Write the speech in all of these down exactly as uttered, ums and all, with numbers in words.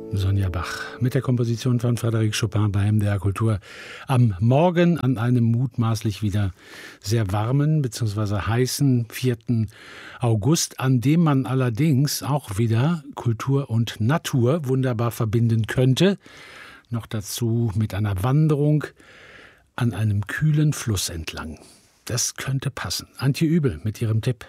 Sonja Bach mit der Komposition von Frédéric Chopin bei M D R Kultur. Am Morgen an einem mutmaßlich wieder sehr warmen bzw. heißen vierten August, an dem man allerdings auch wieder Kultur und Natur wunderbar verbinden könnte. Noch dazu mit einer Wanderung an einem kühlen Fluss entlang. Das könnte passen. Antje Übel mit ihrem Tipp.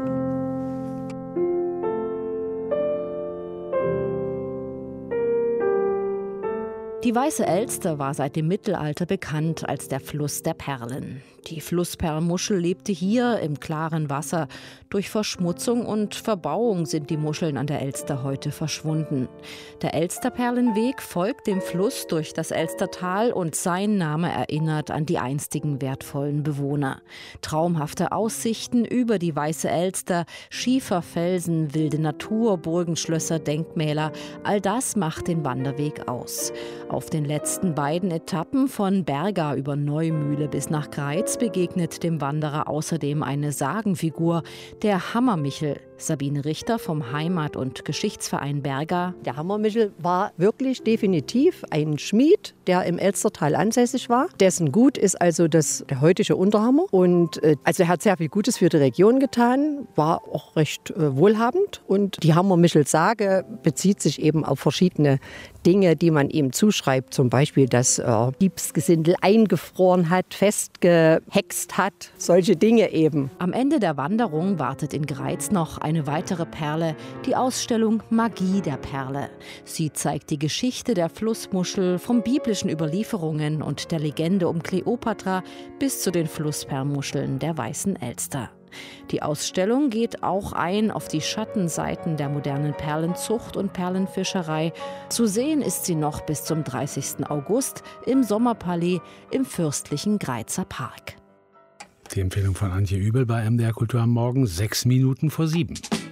Die Weiße Elster war seit dem Mittelalter bekannt als der Fluss der Perlen. Die Flussperlmuschel lebte hier im klaren Wasser. Durch Verschmutzung und Verbauung sind die Muscheln an der Elster heute verschwunden. Der Elsterperlenweg folgt dem Fluss durch das Elstertal und sein Name erinnert an die einstigen wertvollen Bewohner. Traumhafte Aussichten über die Weiße Elster, Schieferfelsen, wilde Natur, Burgen, Schlösser, Denkmäler, all das macht den Wanderweg aus. Auf den letzten beiden Etappen von Berga über Neumühle bis nach Greiz begegnet dem Wanderer außerdem eine Sagenfigur, der Hammermichel. Sabine Richter vom Heimat- und Geschichtsverein Berga. Der Hammermichel war wirklich definitiv ein Schmied, der im Elstertal ansässig war. Dessen Gut ist also das, der heutige Unterhammer. Und äh, also er hat sehr viel Gutes für die Region getan, war auch recht äh, wohlhabend. Und die Hammermichel-Sage bezieht sich eben auf verschiedene Dinge, die man ihm zuschreibt. Zum Beispiel, dass er Diebsgesindel eingefroren hat, festgehext hat. Solche Dinge eben. Am Ende der Wanderung wartet in Greiz noch eine weitere Perle, die Ausstellung Magie der Perle. Sie zeigt die Geschichte der Flussmuschel von biblischen Überlieferungen und der Legende um Kleopatra bis zu den Flussperlmuscheln der Weißen Elster. Die Ausstellung geht auch ein auf die Schattenseiten der modernen Perlenzucht und Perlenfischerei. Zu sehen ist sie noch bis zum dreißigsten August im Sommerpalais im fürstlichen Greizer Park. Die Empfehlung von Antje Übel bei M D R Kultur am Morgen, sechs Minuten vor sieben.